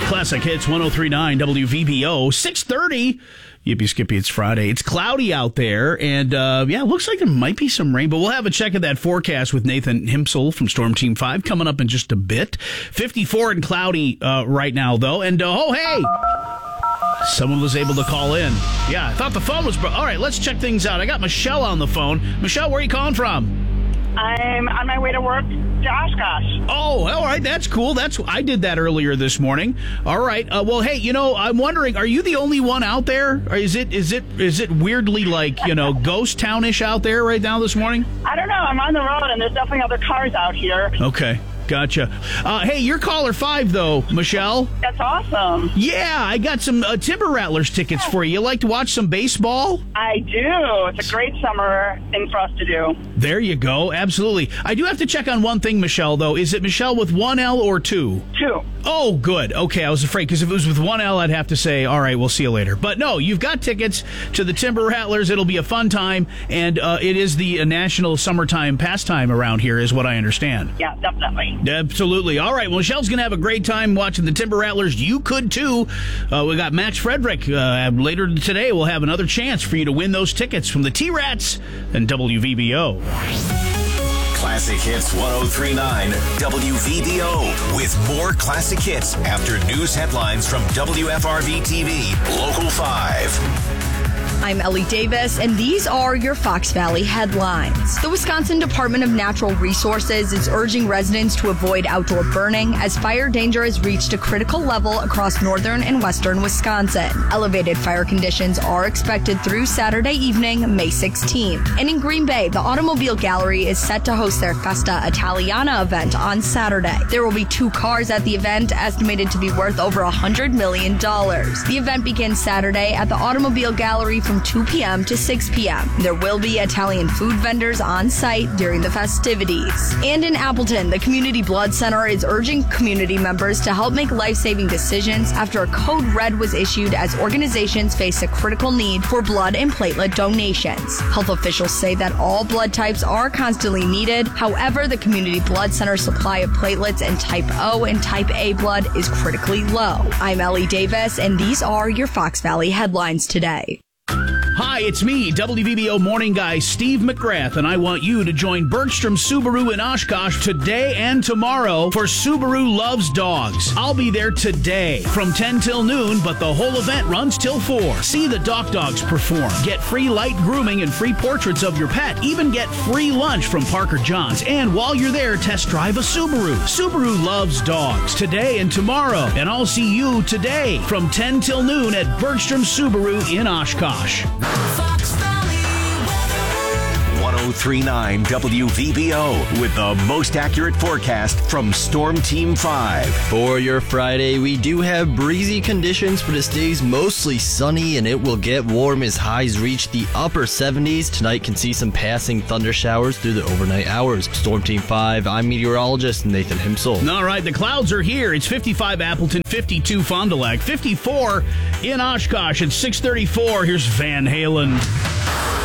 Classic Hits 103.9 WVBO 6:30. Yippee Skippy, it's Friday. It's cloudy out there, and it looks like there might be some rain, but we'll have a check of that forecast with Nathan Himsel from Storm Team 5 coming up in just a bit. 54 and cloudy right now, though, and hey! Someone was able to call in. Yeah, I thought the phone was... All right, let's check things out. I got Michelle on the phone. Michelle, where are you calling from? I'm on my way to work to Oshkosh. Oh, all right. That's cool. I did that earlier this morning. All right. Well, hey, I'm wondering, are you the only one out there? Or is it weirdly like, ghost townish out there right now this morning? I don't know. I'm on the road, and there's definitely other cars out here. Okay. Gotcha. Hey, you're caller 5, though, Michelle. That's awesome. Yeah, I got some Timber Rattlers tickets for you. You like to watch some baseball? I do. It's a great summer thing for us to do. There you go. Absolutely. I do have to check on one thing, Michelle, though. Is it Michelle with one L or two? Two. Oh, good. Okay, I was afraid, because if it was with one L, I'd have to say, all right, we'll see you later. But no, you've got tickets to the Timber Rattlers. It'll be a fun time, and it is the national summertime pastime around here, is what I understand. Yeah, definitely. Absolutely. All right. Well, Michelle's going to have a great time watching the Timber Rattlers. You could, too. We got Max Frederick. Later today, we'll have another chance for you to win those tickets from the T-Rats and WVBO. Classic Hits 103.9 WVBO with more classic hits after news headlines from WFRB TV Local 5. I'm Ellie Davis, and these are your Fox Valley headlines. The Wisconsin Department of Natural Resources is urging residents to avoid outdoor burning as fire danger has reached a critical level across northern and western Wisconsin. Elevated fire conditions are expected through Saturday evening, May 16th. And in Green Bay, the Automobile Gallery is set to host their Festa Italiana event on Saturday. There will be 2 cars at the event, estimated to be worth over $100 million. The event begins Saturday at the Automobile Gallery from 2 p.m. to 6 p.m. There will be Italian food vendors on site during the festivities. And in Appleton, the Community Blood Center is urging community members to help make life-saving decisions after a code red was issued as organizations face a critical need for blood and platelet donations. Health officials say that all blood types are constantly needed. However, the Community Blood Center's supply of platelets in Type O and Type A blood is critically low. I'm Ellie Davis, and these are your Fox Valley headlines today. Hi, it's me, WVBO morning guy Steve McGrath, and I want you to join Bergstrom Subaru in Oshkosh today and tomorrow for Subaru Loves Dogs. I'll be there today from 10 till noon, but the whole event runs till 4. See the Doc Dogs perform. Get free light grooming and free portraits of your pet. Even get free lunch from Parker Johns. And while you're there, test drive a Subaru. Subaru Loves Dogs today and tomorrow. And I'll see you today from 10 till noon at Bergstrom Subaru in Oshkosh. Fox Valley weather. 103.9 WVBO with the most accurate forecast from Storm Team 5. For your Friday, we do have breezy conditions, but it stays mostly sunny and it will get warm as highs reach the upper 70s. Tonight can see some passing thunder showers through the overnight hours. Storm Team 5, I'm meteorologist Nathan Himsel. All right, the clouds are here. It's 55 Appleton, 52 Fond du Lac, 54 in Oshkosh. It's 6:34. Here's Van Halen.